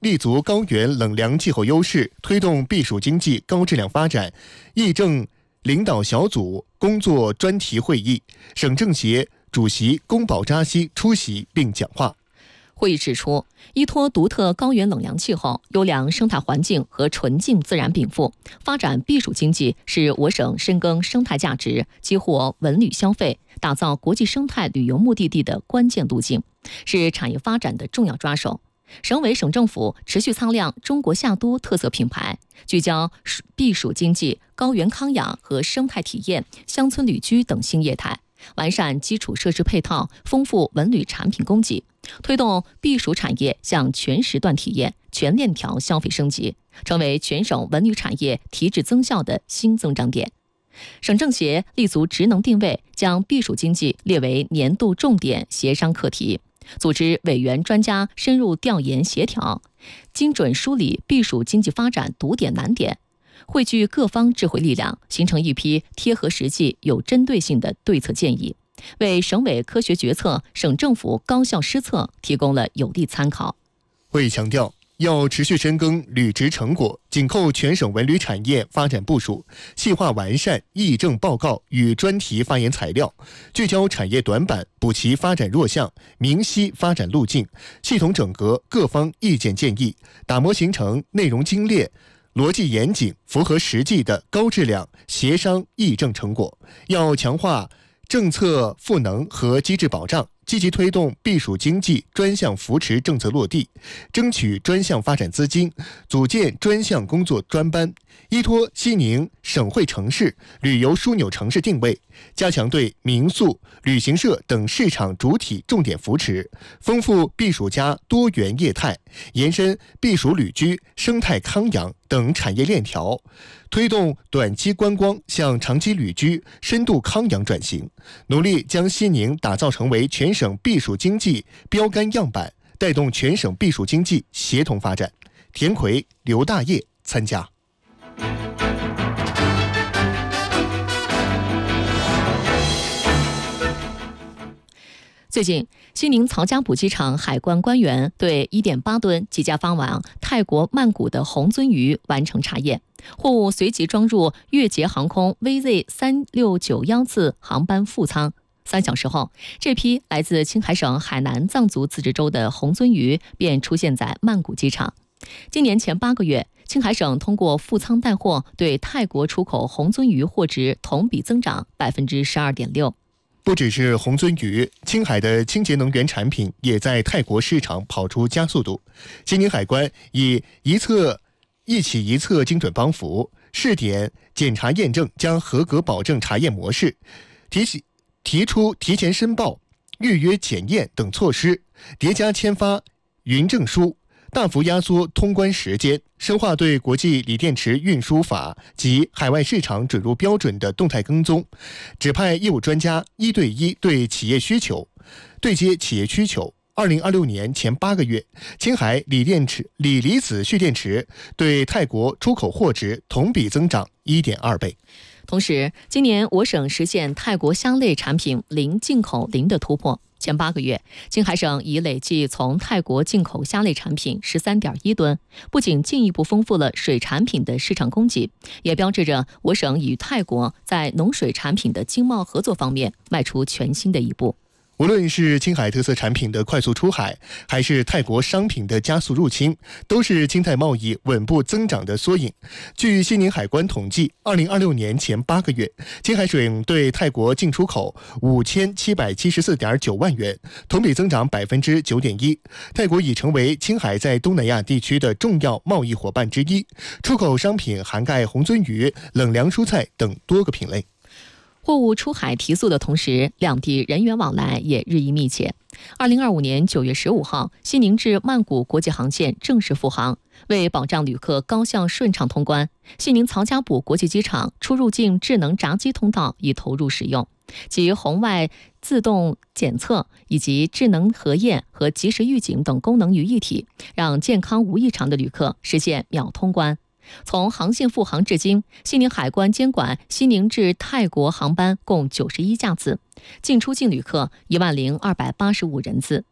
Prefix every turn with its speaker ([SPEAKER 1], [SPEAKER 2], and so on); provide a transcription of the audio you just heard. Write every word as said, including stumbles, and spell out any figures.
[SPEAKER 1] 立足高原冷凉气候优势，推动避暑经济高质量发展。议政领导小组工作专题会议，省政协主席宫保扎西出席并讲话。
[SPEAKER 2] 会议指出，依托独特高原冷凉气候、优良生态环境和纯净自然禀赋，发展避暑经济是我省深耕生态价值、激活文旅消费、打造国际生态旅游目的地的关键路径，是产业发展的重要抓手。省委省政府持续擦亮中国夏都特色品牌，聚焦避暑经济、高原康养和生态体验、乡村旅居等新业态，完善基础设施配套，丰富文旅产品供给，推动避暑产业向全时段体验、全链条消费升级，成为全省文旅产业提质增效的新增长点。省政协立足职能定位，将避暑经济列为年度重点协商课题，组织委员专家深入调研协调，精准梳理避暑经济发展堵点难点，汇聚各方智慧力量，形成一批贴合实际、有针对性的对策建议，为省委科学决策、省政府高效施策提供了有力参考。
[SPEAKER 1] 会议强调，要持续深耕履职成果，紧扣全省文旅产业发展部署，细化完善议政报告与专题发言材料，聚焦产业短板，补齐发展弱项，明晰发展路径，系统整合各方意见建议，打磨形成内容精炼、逻辑严谨、符合实际的高质量协商议政成果。要强化政策赋能和机制保障，积极推动避暑经济专项扶持政策落地，争取专项发展资金，组建专项工作专班，依托西宁省会城市旅游枢纽城市定位，加强对民宿、旅行社等市场主体重点扶持，丰富避暑家多元业态，延伸避暑旅居、生态康养等产业链条，推动短期观光向长期旅居、深度康养转型，努力将西宁打造成为全省避暑经济标杆样板，带动全省避暑经济协同发展。田奎、刘大业参加。
[SPEAKER 2] 最近，西宁曹家堡机场海关官员对 一点八吨即将发往泰国曼谷的红鳟鱼完成查验，货物随即装入越捷航空 V Z 三六九一次航班副舱。三小时后，这批来自青海省海南藏族自治州的红鳟鱼便出现在曼谷机场。今年前八个月，青海省通过副舱带货对泰国出口红鳟鱼货值同比增长 百分之十二点六。
[SPEAKER 1] 不只是红鳟鱼，青海的清洁能源产品也在泰国市场跑出加速度。西宁海关以一测一起一测精准帮扶、试点检查验证将合格保证查验模式，提起提出提前申报、预约检验等措施，叠加签发云证书，大幅压缩通关时间，深化对国际锂电池运输法及海外市场准入标准的动态跟踪，指派业务专家一对一对企业需求对接企业需求。二零二六年前八个月，青海锂电池、锂离子蓄电池对泰国出口货值同比增长 一点二倍。
[SPEAKER 2] 同时，今年我省实现泰国虾类产品零进口零的突破。前八个月，青海省已累计从泰国进口虾类产品 十三点一吨，不仅进一步丰富了水产品的市场供给，也标志着我省与泰国在农水产品的经贸合作方面迈出全新的一步。
[SPEAKER 1] 无论是青海特色产品的快速出海，还是泰国商品的加速入侵，都是青泰贸易稳步增长的缩影。据西宁海关统计，二零二六年前八个月，青海省对泰国进出口五千七百七十四点九万元，同比增长 百分之九点一。泰国已成为青海在东南亚地区的重要贸易伙伴之一，出口商品涵盖红鳟鱼、冷凉蔬菜等多个品类。
[SPEAKER 2] 货物出海提速的同时，两地人员往来也日益密切。二零二五年九月十五号，西宁至曼谷国际航线正式复航。为保障旅客高效顺畅通关，西宁曹家堡国际机场出入境智能闸机通道已投入使用，其红外自动检测以及智能核验和及时预警等功能于一体，让健康无异常的旅客实现秒通关。从航线复航至今，西宁海关监管西宁至泰国航班共九十一架次，进出境旅客一万零二百八十五人次。